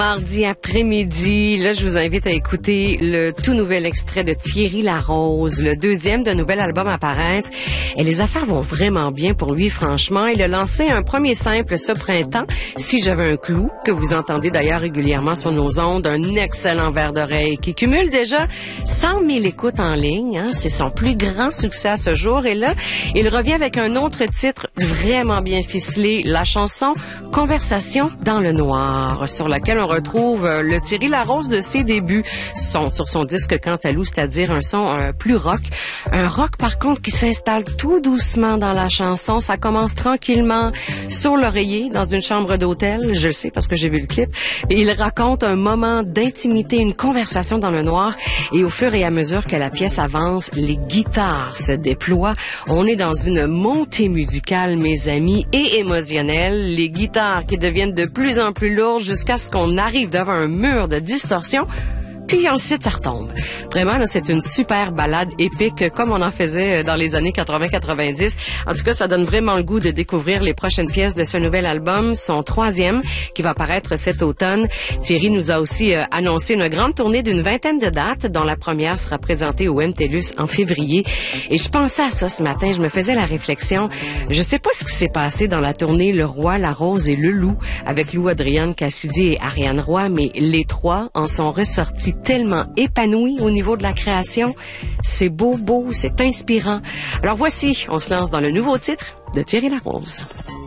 Mardi après-midi, là, je vous invite à écouter le tout nouvel extrait de Thierry Larose, le deuxième d'un nouvel album à paraître. Et les affaires vont vraiment bien pour lui, franchement. Il a lancé un premier simple ce printemps, Si j'avais un clou, que vous entendez d'ailleurs régulièrement sur nos ondes, un excellent verre d'oreille qui cumule déjà 100 000 écoutes en ligne. Hein. C'est son plus grand succès à ce jour. Et là, il revient avec un autre titre vraiment bien ficelé, la chanson Conversation dans le noir, sur laquelle on retrouve le Thierry Larose de ses débuts, sur son disque Cantalou, c'est-à-dire un son plus rock. Un rock, par contre, qui s'installe tout doucement dans la chanson. Ça commence tranquillement sur l'oreiller, dans une chambre d'hôtel, je le sais parce que j'ai vu le clip. Et il raconte un moment d'intimité, une conversation dans le noir. Et au fur et à mesure que la pièce avance, les guitares se déploient. On est dans une montée musicale, mes amis, et émotionnelle. Les guitares qui deviennent de plus en plus lourdes jusqu'à ce qu'on arrive devant un mur de distorsion. Puis ensuite, ça retombe. Vraiment, là, c'est une super balade épique, comme on en faisait dans les années 80-90. En tout cas, ça donne vraiment le goût de découvrir les prochaines pièces de ce nouvel album, son troisième, qui va paraître cet automne. Thierry nous a aussi annoncé une grande tournée d'une 20aine de dates, dont la première sera présentée au MTLUS en février. Et je pensais à ça ce matin, je me faisais la réflexion. Je sais pas ce qui s'est passé dans la tournée Le Roi, la Rose et le Loup, avec Lou Adrienne Cassidy et Ariane Roy, mais les trois en sont ressortis tellement épanoui au niveau de la création. C'est beau, c'est inspirant. Alors voici, on se lance dans le nouveau titre de Thierry Larose.